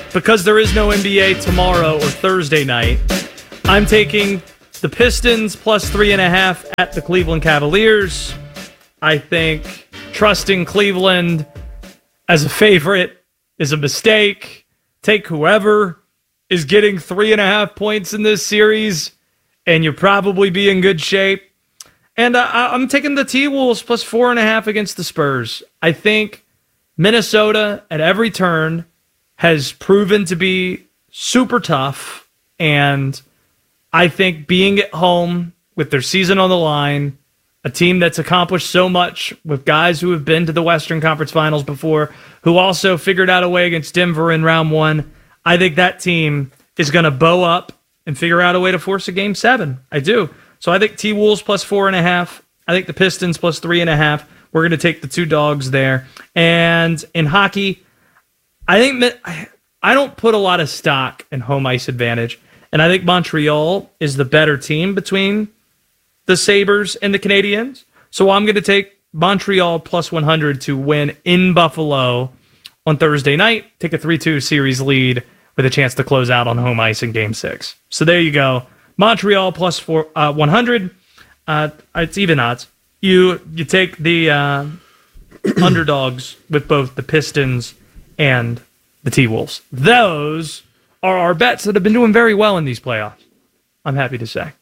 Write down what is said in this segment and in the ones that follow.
because there is no NBA tomorrow or Thursday night, I'm taking the Pistons plus 3.5 at the Cleveland Cavaliers. I think trusting Cleveland as a favorite is a mistake. Take whoever is getting 3.5 points in this series, and you'll probably be in good shape. And I'm taking the T-Wolves plus 4.5 against the Spurs. I think Minnesota at every turn has proven to be super tough, and I think being at home with their season on the line, a team that's accomplished so much with guys who have been to the Western Conference Finals before, who also figured out a way against Denver in round one, I think that team is going to bow up and figure out a way to force a Game 7. I do. So I think T-Wolves plus 4.5. I think the Pistons plus 3.5. We're going to take the two dogs there. And in hockey, I think I don't put a lot of stock in home ice advantage. And I think Montreal is the better team between the Sabres and the Canadiens. So I'm going to take Montreal plus 100 to win in Buffalo on Thursday night. Take a 3-2 series lead with a chance to close out on home ice in Game 6. So there you go. Montreal plus 100. It's even odds. You take the underdogs with both the Pistons and the T-Wolves. Those are our bets that have been doing very well in these playoffs, I'm happy to say.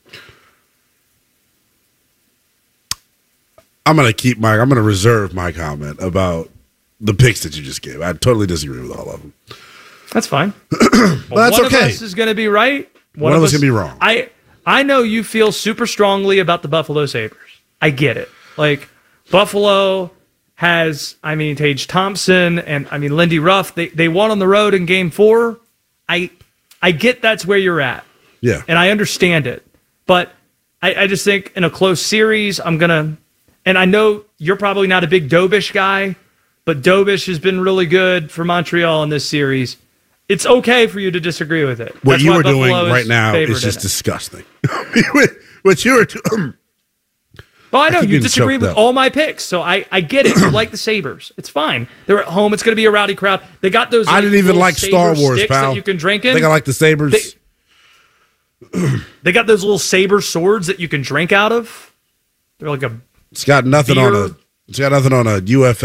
I'm going to reserve my comment about the picks that you just gave. I totally disagree with all of them. That's fine. Well, that's one okay. One of us is going to be right. One of us can be wrong. I know you feel super strongly about the Buffalo Sabres. I get it. Like, Buffalo has, Tage Thompson and, Lindy Ruff. They won on the road in Game 4. I get that's where you're at. Yeah. And I understand it. But I just think in a close series, I'm going to, and I know you're probably not a big Dobish guy, but Dobish has been really good for Montreal in this series. It's okay for you to disagree with it. What you are doing right now is just disgusting. What you are doing. Well, I know you disagree with all my picks, so I get it. You like the Sabres. It's fine. They're at home. It's going to be a rowdy crowd. They got those. I didn't even like Star Wars, pal. That you can drink in. I think I like the Sabres. They got those little saber swords that you can drink out of. They're like a. It's got nothing on a. It's got nothing on a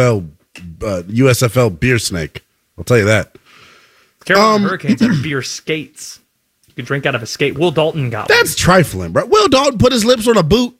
USFL beer snake. I'll tell you that. Carolina Hurricanes have beer skates. You can drink out of a skate. Will Dalton got That's trifling, bro. Will Dalton put his lips on a boot?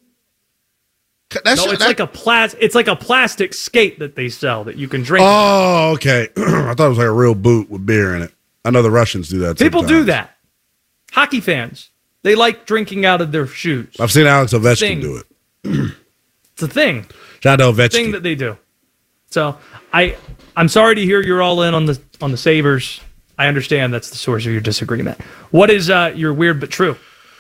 It's like a plastic skate that they sell that you can drink. Oh, okay. I thought it was like a real boot with beer in it. I know the Russians do that. People do that. Hockey fans, they like drinking out of their shoes. I've seen Alex Ovechkin do it. It's a thing. Shout out to Ovechkin. It's a thing that they do. So I'm sorry to hear you're all in on the Sabres. I understand that's the source of your disagreement. What is your weird but true?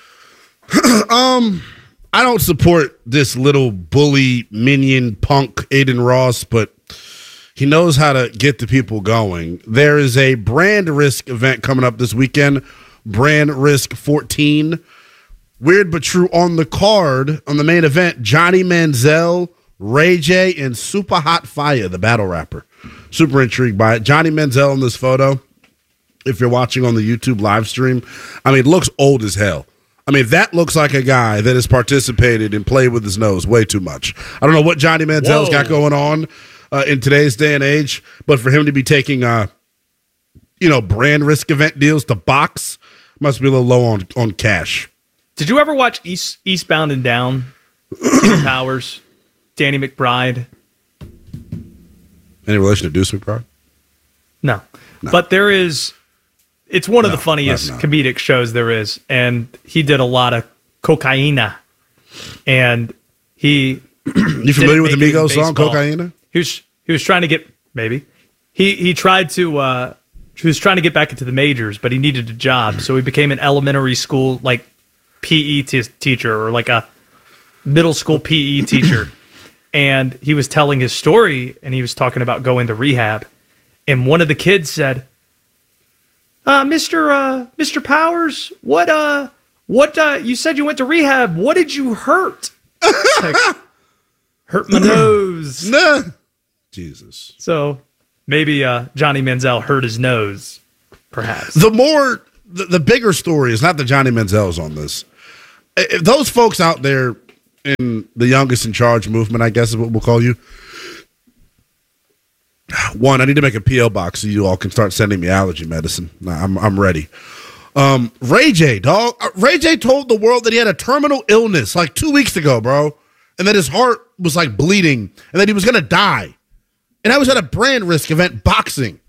I don't support this little bully minion punk Aiden Ross, but he knows how to get the people going. There is a Brand Risk event coming up this weekend, Brand Risk 14. Weird but true on the card, on the main event, Johnny Manziel, Ray J, and Super Hot Fire, the battle rapper. Super intrigued by it. Johnny Manziel in this photo, if you're watching on the YouTube live stream, looks old as hell. That looks like a guy that has participated and played with his nose way too much. I don't know what Johnny Manziel's got going on in today's day and age, but for him to be taking, Brand Risk event deals to box must be a little low on cash. Did you ever watch Eastbound and Down? Peter Powers, Danny McBride. Any relation to Deuce McBride? No. But there is. It's one of the funniest comedic shows there is, and he did a lot of cocaina. And he. You familiar with the Migos song "Cocaina"? He was trying to get he tried to he was trying to get back into the majors, but he needed a job, so he became an elementary school PE teacher or like a middle school PE teacher. And he was telling his story, and he was talking about going to rehab, and one of the kids said, Mr. Powers, what you said you went to rehab. What did you hurt? Hurt my nose. Nah. Jesus. So maybe Johnny Manziel hurt his nose perhaps. The bigger story is not the Johnny Manziel's on this. If those folks out there in the youngest in charge movement, I guess is what we'll call you. One, I need to make a P.O. box so you all can start sending me allergy medicine. I'm ready. Ray J, dog. Ray J told the world that he had a terminal illness like 2 weeks ago, bro. And that his heart was like bleeding and that he was going to die. And I was at a brand risk event, boxing.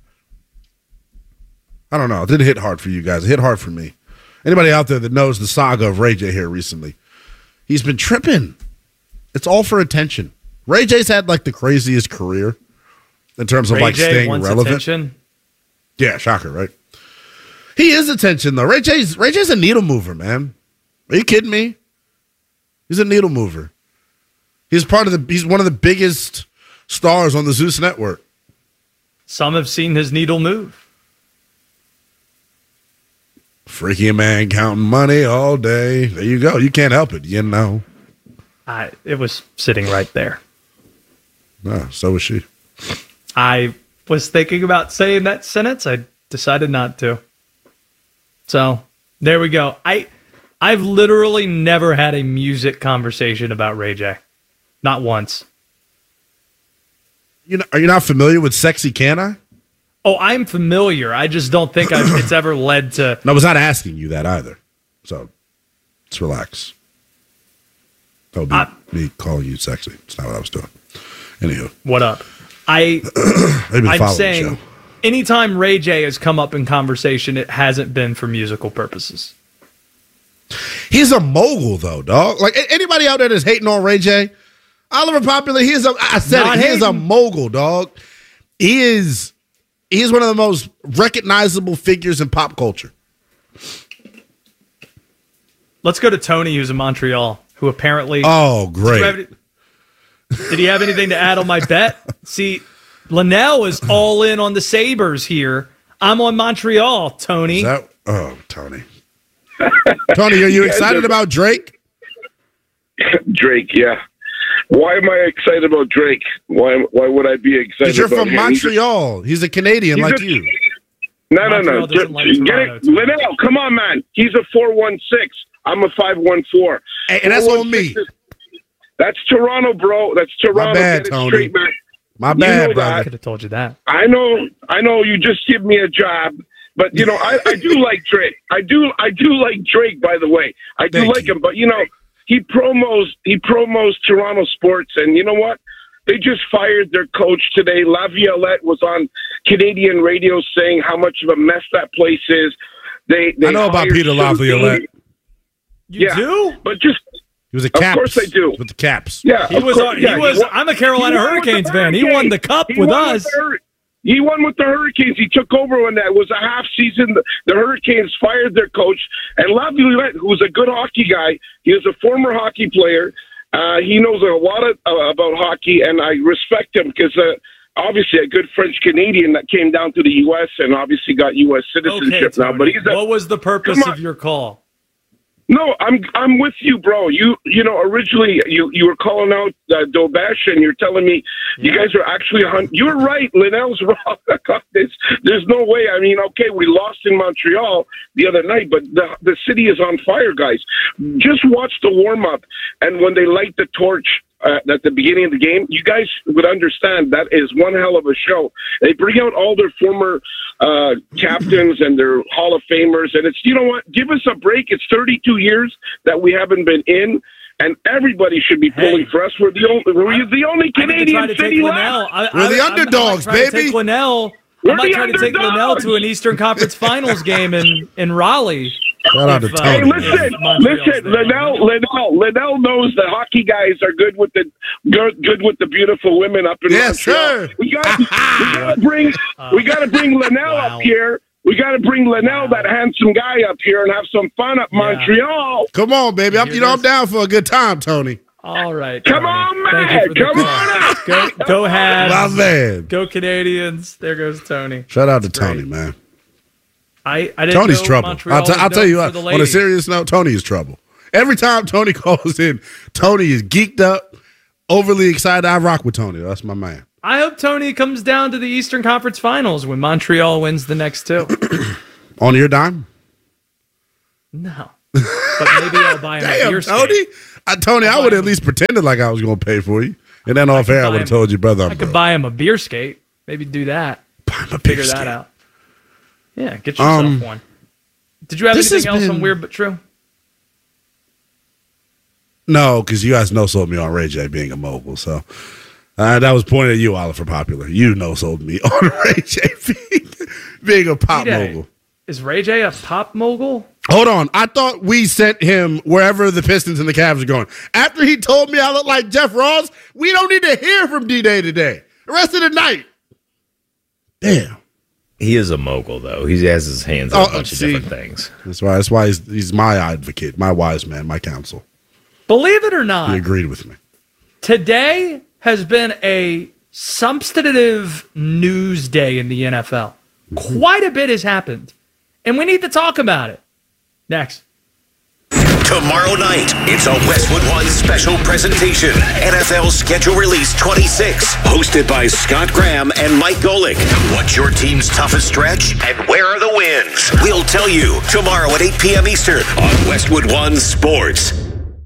I don't know. It didn't hit hard for you guys. It hit hard for me. Anybody out there that knows the saga of Ray J here recently, he's been tripping. It's all for attention. Ray J's had like the craziest career in terms of like staying relevant. Attention. Yeah, shocker, right? He is attention though. Ray J's a needle mover, man. Are you kidding me? He's a needle mover. He's one of the biggest stars on the Zeus network. Some have seen his needle move. Freaky man counting money all day. There you go. You can't help it, you know. It was sitting right there. No, so was she. I was thinking about saying that sentence. I decided not to. So there we go. I've literally never had a music conversation about Ray J. Not once. Are you not familiar with Sexy Can I? Oh, I'm familiar. I just don't think it's ever led to... No, I was not asking you that either. So, let's relax. That would be me calling you sexy. It's not what I was doing. Anywho. What up? I'm saying anytime Ray J has come up in conversation, it hasn't been for musical purposes. He's a mogul, though, dog. Like, anybody out there that's hating on Ray J, Oliver Popular, he is a mogul, dog. He is one of the most recognizable figures in pop culture. Let's go to Tony, who's in Montreal, who apparently... Oh, great. Did he have anything to add on my bet? See, Linnell is all in on the Sabres here. I'm on Montreal, Tony. Tony. Tony, are you excited about Drake? Drake, yeah. Why am I excited about Drake? Why would I be excited? Because you're from Montreal. He's a Canadian like you. No. Get it, Linnell, come on, man. He's a 4-1-6. I'm a 5-1-4. And that's on me. That's Toronto, bro. That's Toronto. My bad, Tony. Straight, man. My bad, brother. I could have told you that. I know. You just give me a job. But, I do like Drake. I do like Drake, by the way. I do like him. But, he promos Toronto sports. And you know what? They just fired their coach today. Laviolette was on Canadian radio saying how much of a mess that place is. I know about Peter Laviolette. You do? But just... He was a Caps. Of course I do. With the Caps. Yeah, he was. I'm a Carolina Hurricanes fan. He won the cup with us. He won with the Hurricanes. He took over when that was a half season. The Hurricanes fired their coach. And Laviolette, who's a good hockey guy, he is a former hockey player. He knows a lot about hockey, and I respect him because obviously a good French Canadian that came down to the U.S. and obviously got U.S. citizenship now. But what was the purpose of your call? No, I'm with you, bro. You originally you were calling out Dobesh, and you're telling me you guys are actually you're right. Linnell's wrong. There's no way. I mean, okay, we lost in Montreal the other night, but the city is on fire, guys. Just watch the warm up, and when they light the torch at the beginning of the game, you guys would understand that is one hell of a show. They bring out all their former captains and their Hall of Famers, and it's, you know what, give us a break. It's 32 years that we haven't been in, and everybody should be pulling for us. We're the only Canadian city left. We're the underdogs, baby. I might try to take Linnell to an Eastern Conference Finals game in Raleigh. Shout out to Tony. Hey, listen, Linnell knows that hockey guys are good with the beautiful women up in Montreal. Yes, sir. We gotta bring Linnell up here. We got to bring Linnell, that handsome guy, up here and have some fun up Montreal. Come on, baby. I'm down for a good time, Tony. All right. Come on, man. Come on up. Go Habs. My man. Go Canadians. There goes Tony. Shout out to Tony, man. I didn't Tony's know trouble. I'll tell you what, on a serious note, Tony is trouble. Every time Tony calls in, Tony is geeked up, overly excited. I rock with Tony. That's my man. I hope Tony comes down to the Eastern Conference Finals when Montreal wins the next two. On your dime? No. But maybe I'll buy him a beer skate. Tony, I would at least pretended like I was going to pay for you. And then off air, I would have told you, brother, I could buy him a beer skate. Maybe do that. Buy him a beer Figure skate. that out. Yeah, get yourself one. Did you have anything else on Weird But True? No, because you guys no-sold me on Ray J being a mogul. So that was pointed at you, Oliver Popular. You no-sold me on Ray J being a pop mogul. Is Ray J a pop mogul? Hold on. I thought we sent him wherever the Pistons and the Cavs are going. After he told me I look like Jeff Ross, we don't need to hear from D-Day today. The rest of the night. Damn. He is a mogul, though. He has his hands on a bunch of different things. That's why he's my advocate, my wise man, my counsel. Believe it or not, He agreed with me. Today has been a substantive news day in the NFL. Quite a bit has happened, and we need to talk about it. Next. Tomorrow night, it's a Westwood One special presentation. NFL Schedule Release 26. Hosted by Scott Graham and Mike Golick. What's your team's toughest stretch? And where are the wins? We'll tell you tomorrow at 8 p.m. Eastern on Westwood One Sports.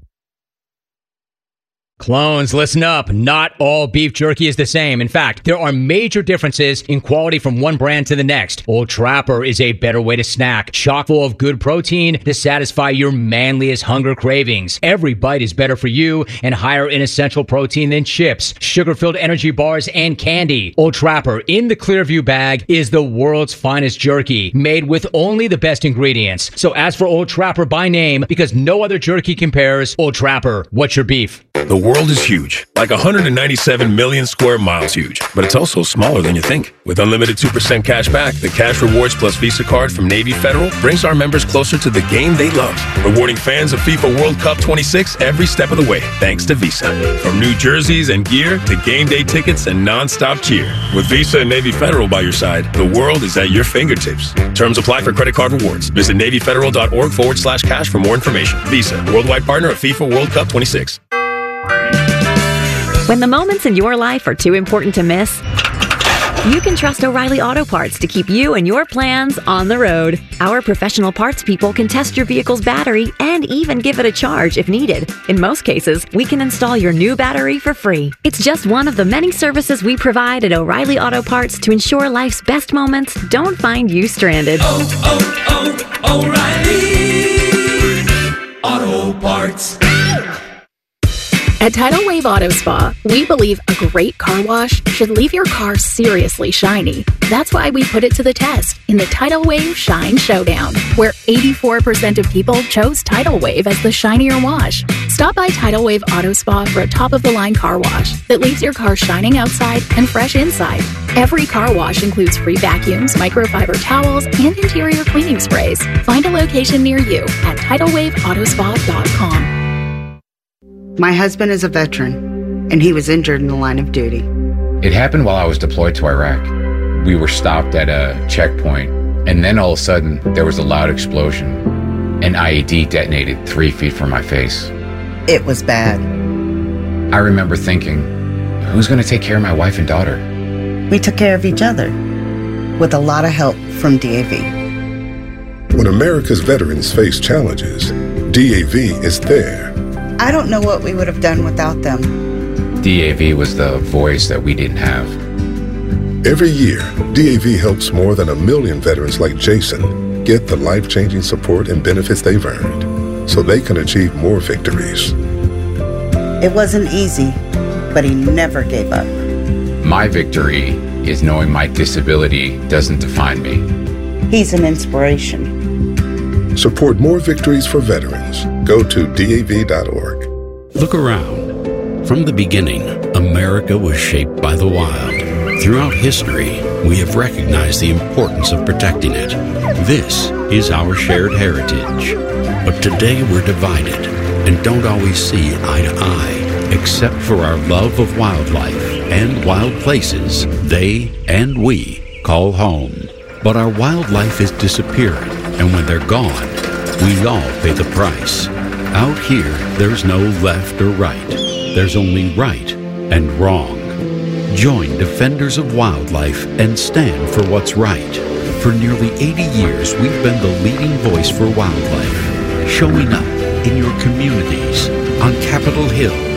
Clones, listen up. Not all beef jerky is the same. In fact, there are major differences in quality from one brand to the next. Old Trapper is a better way to snack, chock full of good protein to satisfy your manliest hunger cravings. Every bite is better for you and higher in essential protein than chips, sugar-filled energy bars, and candy. Old Trapper in the Clearview bag is the world's finest jerky, made with only the best ingredients. So ask for Old Trapper by name because no other jerky compares. Old Trapper, what's your beef? The world is huge, like 197 million square miles huge, but it's also smaller than you think. With unlimited 2% cash back, the Cash Rewards Plus Visa card from Navy Federal brings our members closer to the game they love, rewarding fans of FIFA World Cup 26 every step of the way, thanks to Visa. From new jerseys and gear to game day tickets and non-stop cheer. With Visa and Navy Federal by your side, the world is at your fingertips. Terms apply for credit card rewards. Visit NavyFederal.org/cash for more information. Visa, worldwide partner of FIFA World Cup 26. When the moments in your life are too important to miss, you can trust O'Reilly Auto Parts to keep you and your plans on the road. Our professional parts people can test your vehicle's battery and even give it a charge if needed. In most cases, we can install your new battery for free. It's just one of the many services we provide at O'Reilly Auto Parts to ensure life's best moments don't find you stranded. O'Reilly Auto Parts. At Tidal Wave Auto Spa, we believe a great car wash should leave your car seriously shiny. That's why we put it to the test in the Tidal Wave Shine Showdown, where 84% of people chose Tidal Wave as the shinier wash. Stop by Tidal Wave Auto Spa for a top-of-the-line car wash that leaves your car shining outside and fresh inside. Every car wash includes free vacuums, microfiber towels, and interior cleaning sprays. Find a location near you at TidalWaveAutospa.com. My husband is a veteran, and he was injured in the line of duty. It happened while I was deployed to Iraq. We were stopped at a checkpoint, and then all of a sudden, there was a loud explosion. An IED detonated 3 feet from my face. It was bad. I remember thinking, who's going to take care of my wife and daughter? We took care of each other, with a lot of help from DAV. When America's veterans face challenges, DAV is there. I don't know what we would have done without them. DAV was the voice that we didn't have. Every year, DAV helps more than 1 million veterans like Jason get the life-changing support and benefits they've earned so they can achieve more victories. It wasn't easy, but he never gave up. My victory is knowing my disability doesn't define me. He's an inspiration. Support more victories for veterans. Go to DAV.org. Look around. From the beginning, America was shaped by the wild. Throughout history, we have recognized the importance of protecting it. This is our shared heritage. But today we're divided and don't always see eye to eye. Except for our love of wildlife and wild places they and we call home. But our wildlife is disappearing, and when they're gone, we all pay the price. Out here, there's no left or right. There's only right and wrong. Join Defenders of Wildlife and stand for what's right. For nearly 80 years, we've been the leading voice for wildlife, showing up in your communities, on Capitol Hill,